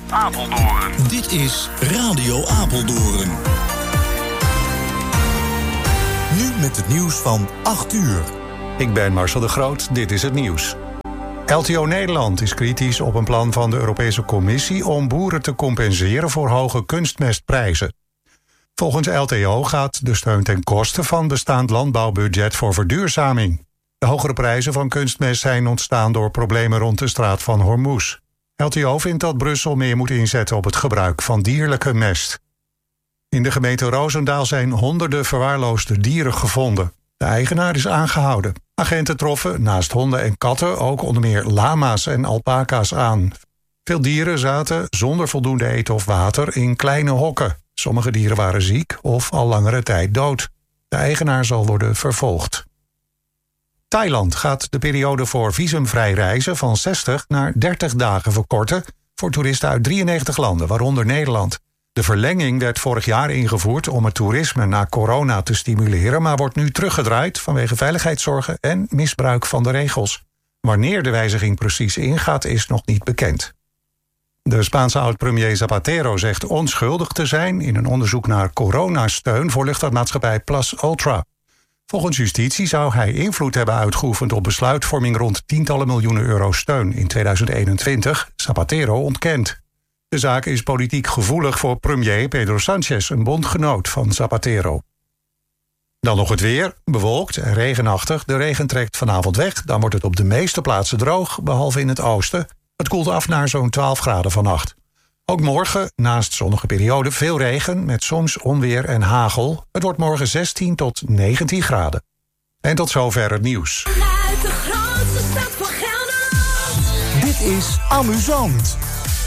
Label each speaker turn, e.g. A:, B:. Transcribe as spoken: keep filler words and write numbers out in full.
A: Apeldoorn.
B: Dit is Radio Apeldoorn. Nu met het nieuws van acht uur.
C: Ik ben Marcel de Groot, dit is het nieuws. L T O Nederland is kritisch op een plan van de Europese Commissie om boeren te compenseren voor hoge kunstmestprijzen. Volgens L T O gaat de steun ten koste van bestaand landbouwbudget voor verduurzaming. De hogere prijzen van kunstmest zijn ontstaan door problemen rond de straat van Hormuz. L T O vindt dat Brussel meer moet inzetten op het gebruik van dierlijke mest. In de gemeente Roosendaal zijn honderden verwaarloosde dieren gevonden. De eigenaar is aangehouden. Agenten troffen naast honden en katten ook onder meer lama's en alpaca's aan. Veel dieren zaten zonder voldoende eten of water in kleine hokken. Sommige dieren waren ziek of al langere tijd dood. De eigenaar zal worden vervolgd. Thailand gaat de periode voor visumvrij reizen van zestig naar dertig dagen verkorten voor toeristen uit drieënnegentig landen, waaronder Nederland. De verlenging werd vorig jaar ingevoerd om het toerisme na corona te stimuleren, maar wordt nu teruggedraaid vanwege veiligheidszorgen en misbruik van de regels. Wanneer de wijziging precies ingaat is nog niet bekend. De Spaanse oud-premier Zapatero zegt onschuldig te zijn in een onderzoek naar coronasteun voor luchtvaartmaatschappij Plus Ultra. Volgens justitie zou hij invloed hebben uitgeoefend op besluitvorming rond tientallen miljoenen euro steun in tweeduizend eenentwintig. Zapatero ontkent. De zaak is politiek gevoelig voor premier Pedro Sánchez, een bondgenoot van Zapatero. Dan nog het weer, bewolkt en regenachtig. De regen trekt vanavond weg, dan wordt het op de meeste plaatsen droog, behalve in het oosten. Het koelt af naar zo'n twaalf graden vannacht. Ook morgen, naast zonnige periode, veel regen met soms onweer en hagel. Het wordt morgen zestien tot negentien graden. En tot zover het nieuws.
D: Vanuit de grootste stad van Gelderland.
B: Dit is Amusant.